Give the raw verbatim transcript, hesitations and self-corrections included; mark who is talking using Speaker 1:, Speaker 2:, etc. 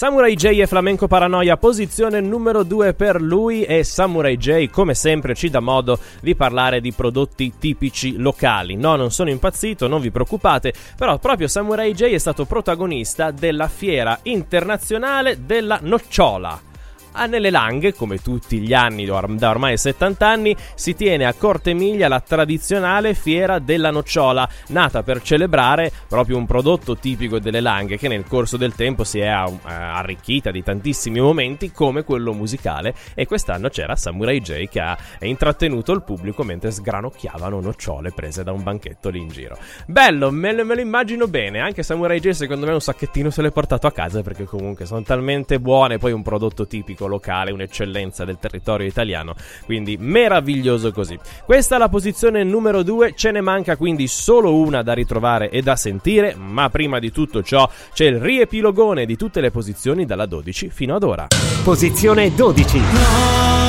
Speaker 1: Samurai J e Flamenco Paranoia, posizione numero due per lui, e Samurai J come sempre ci dà modo di parlare di prodotti tipici locali. No, non sono impazzito, non vi preoccupate, però proprio Samurai J è stato protagonista della fiera internazionale della nocciola. Ah, nelle Langhe, come tutti gli anni da ormai settanta anni, si tiene a Cortemiglia la tradizionale fiera della nocciola, nata per celebrare proprio un prodotto tipico delle Langhe che nel corso del tempo si è arricchita di tantissimi momenti come quello musicale, e quest'anno c'era Samurai J che ha intrattenuto il pubblico mentre sgranocchiavano nocciole prese da un banchetto lì in giro. Bello, me lo, me lo immagino bene. Anche Samurai J secondo me un sacchettino se l'è portato a casa, perché comunque sono talmente buone, poi un prodotto tipico locale, un'eccellenza del territorio italiano, quindi meraviglioso così. Questa è la posizione numero due, ce ne manca quindi solo una da ritrovare e da sentire, ma prima di tutto ciò c'è il riepilogone di tutte le posizioni dalla dodici fino ad ora.
Speaker 2: Posizione dodici.